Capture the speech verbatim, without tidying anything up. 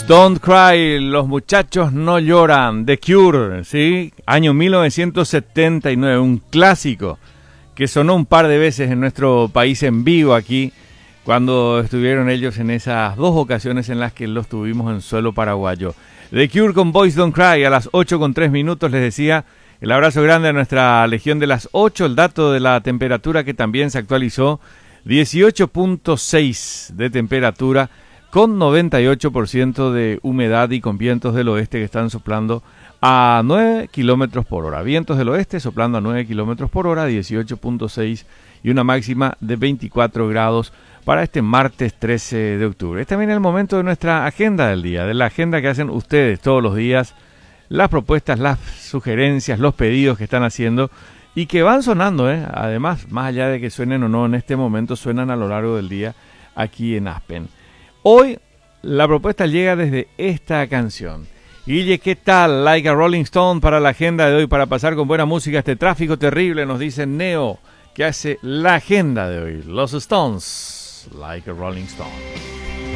Don't Cry, los muchachos no lloran, The Cure, ¿sí? Año mil novecientos setenta y nueve, un clásico que sonó un par de veces en nuestro país en vivo aquí, cuando estuvieron ellos en esas dos ocasiones en las que los tuvimos en suelo paraguayo. The Cure con Boys Don't Cry a las ocho con tres minutos, les decía, el abrazo grande a nuestra Legión de las ocho, el dato de la temperatura que también se actualizó, dieciocho punto seis de temperatura, con noventa y ocho por ciento de humedad y con vientos del oeste que están soplando a nueve kilómetros por hora. Vientos del oeste soplando a nueve kilómetros por hora, dieciocho punto seis y una máxima de veinticuatro grados para este martes trece de octubre. Es también el momento de nuestra agenda del día, de la agenda que hacen ustedes todos los días, las propuestas, las sugerencias, los pedidos que están haciendo y que van sonando, ¿eh? Además, más allá de que suenen o no en este momento, suenan a lo largo del día aquí en Aspen. Hoy la propuesta llega desde esta canción. Guille, ¿qué tal? Like a Rolling Stone para la agenda de hoy, para pasar con buena música este tráfico terrible, nos dice Neo, que hace la agenda de hoy. Los Stones, Like a Rolling Stone.